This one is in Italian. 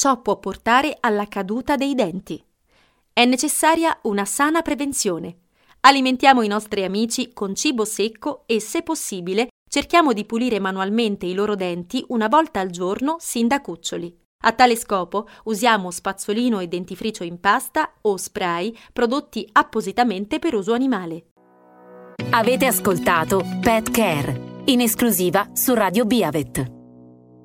ciò può portare alla caduta dei denti. È necessaria una sana prevenzione. Alimentiamo i nostri amici con cibo secco e, se possibile, cerchiamo di pulire manualmente i loro denti una volta al giorno sin da cuccioli. A tale scopo usiamo spazzolino e dentifricio in pasta o spray prodotti appositamente per uso animale. Avete ascoltato Pet Care, in esclusiva su Radio Beavet.